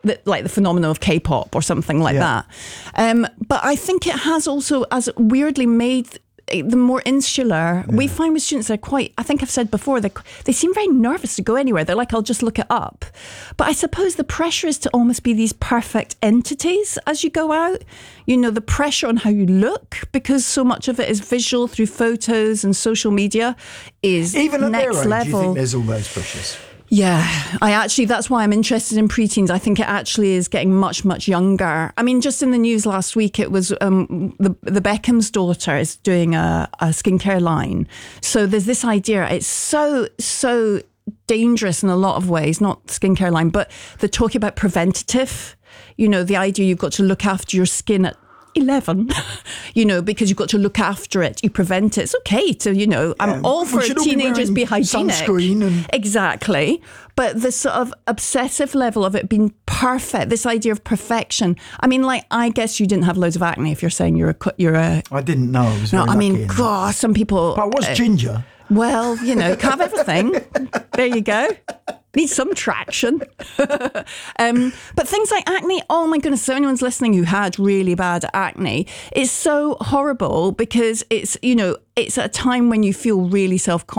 like the phenomenon of K-pop or something like that. But I think it has also, as weirdly, made the more insular. We find with students they're quite, I think I've said before, they seem very nervous to go anywhere. They're like, I'll just look it up. But I suppose the pressure is to almost be these perfect entities as you go out. You know, the pressure on how you look, because so much of it is visual through photos and social media, is even at next their age, level. Do you think there's all those pressures? Yeah, that's why I'm interested in preteens. I think it actually is getting much, much younger. I mean, just in the news last week, it was the Beckham's daughter is doing a skincare line. So there's this idea, it's so dangerous in a lot of ways, not skincare line, but they're talking about preventative. You know, the idea you've got to look after your skin at 11, you know, because you've got to look after it. You prevent it. It's okay to, you know, I'm all for teenagers be hygienic. Sunscreen Exactly. But the sort of obsessive level of it being perfect, this idea of perfection. I mean, like, I guess you didn't have loads of acne if you're saying you're a... I didn't know. I was no, very I mean, lucky God, some people... But I was ginger. Well, you know, can't have everything. There you go. Need some traction. But things like acne, oh my goodness, so anyone's listening who had really bad acne, it's so horrible because it's, you know, it's at a time when you feel really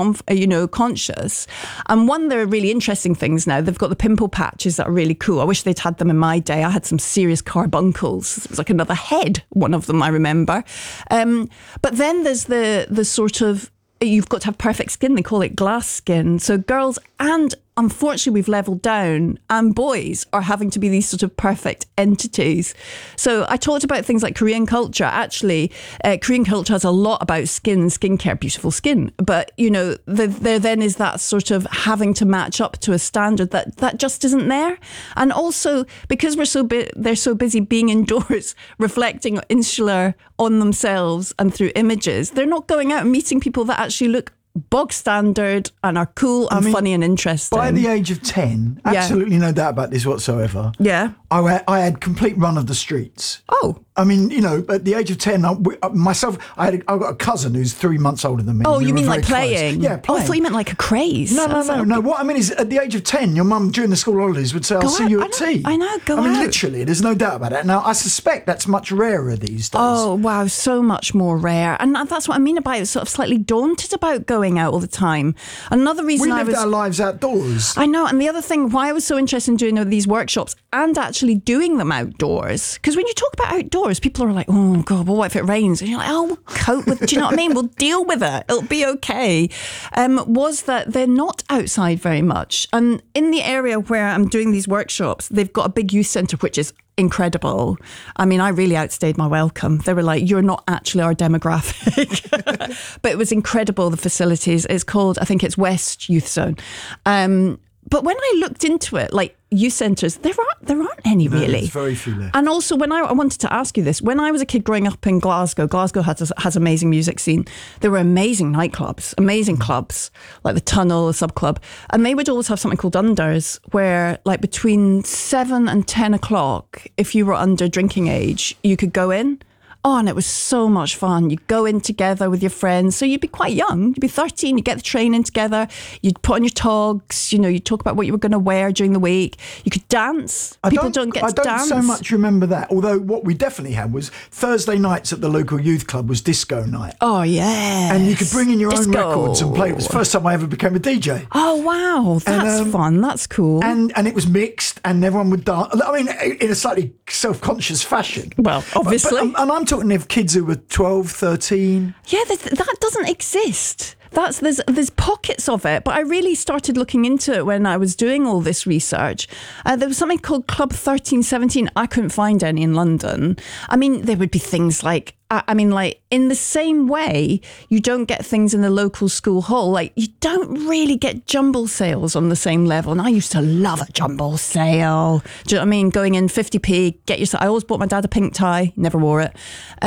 conscious. And one, there are really interesting things now. They've got the pimple patches that are really cool. I wish they'd had them in my day. I had some serious carbuncles. It was like another head, one of them I remember. But then there's the sort of, you've got to have perfect skin. They call it glass skin. So girls, and unfortunately we've leveled down, and boys are having to be these sort of perfect entities. So I talked about things like Korean culture. Actually, Korean culture has a lot about skin and skincare, beautiful skin. But, you know, there then is that sort of having to match up to a standard that just isn't there. And also, because they're so busy being indoors, reflecting insular on themselves and through images, they're not going out and meeting people that actually look bog standard and are cool and funny and interesting. By the age of 10, absolutely no doubt about this whatsoever. Yeah. I had complete run of the streets. Oh. I mean, you know, at the age of 10, I've got a cousin who's 3 months older than me. Oh, you mean like playing? Yeah, playing. Oh, I thought you meant like a craze. No. What I mean is, at the age of 10, your mum, during the school holidays, would say, I'll see you at tea. I know, go out. I mean, literally, there's no doubt about that. Now, I suspect that's much rarer these days. Oh, wow, so much more rare. And that's what I mean about it, sort of slightly daunted about going out all the time. Another reason we lived our lives outdoors. I know, and the other thing, why I was so interested in doing these workshops and actually doing them outdoors, because when you talk about outdoors, people are like, oh God, well, what if it rains? And you're like, oh, we'll cope with, do you know what I mean? We'll deal with it. It'll be okay. Was that they're not outside very much. And in the area where I'm doing these workshops, they've got a big youth centre, which is incredible. I mean, I really outstayed my welcome. They were like, you're not actually our demographic. But it was incredible, the facilities. It's called, I think it's West Youth Zone. But when I looked into it, like youth centres, there aren't any really. There's very few left. And also, when I wanted to ask you this, when I was a kid growing up in Glasgow has amazing music scene. There were amazing nightclubs, amazing clubs, like the Tunnel, the Sub Club. And they would always have something called unders, where like between 7 and 10 o'clock, if you were under drinking age, you could go in. Oh, and it was so much fun. You'd go in together with your friends. So you'd be quite young. You'd be 13. You'd get the train in together. You'd put on your togs. You know, you'd talk about what you were going to wear during the week. You could dance. People don't get to dance. I don't so much remember that. Although what we definitely had was Thursday nights at the local youth club was disco night. Oh, yeah. And you could bring in your own records and play. It was the first time I ever became a DJ. Oh, wow. That's fun. That's cool. And it was mixed and everyone would dance. I mean, in a slightly self-conscious fashion. Well, obviously. And I'm talking of kids who were 12, 13. Yeah, that doesn't exist. There's pockets of it, but I really started looking into it when I was doing all this research. There was something called Club 1317. I couldn't find any in London. I mean, there would be things like, like in the same way, you don't get things in the local school hall. Like you don't really get jumble sales on the same level. And I used to love a jumble sale. Do you know what I mean? Going in 50p, get yourself. I always bought my dad a pink tie, never wore it.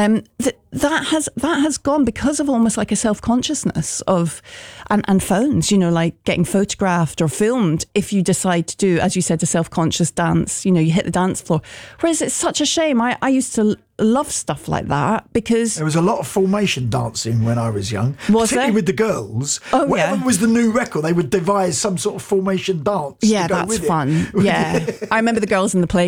That has gone because of almost like a self-consciousness of and phones, you know, like getting photographed or filmed if you decide to do, as you said, a self-conscious dance, you know, you hit the dance floor. Whereas it's such a shame. I used to love stuff like that because there was a lot of formation dancing when I was young, particularly with the girls. Oh, whatever was the new record, they would devise some sort of formation dance. Yeah, that's fun. Yeah, I remember the girls in the playground